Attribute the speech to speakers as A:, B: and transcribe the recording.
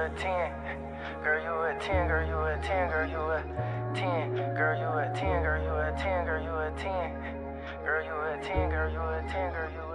A: a 10. Girl, you a 10, girl, you a 10, girl, you a 10. Girl, you a 10, girl, you a 10, girl, you a 10. Girl, you a 10, girl, you a 10, girl, you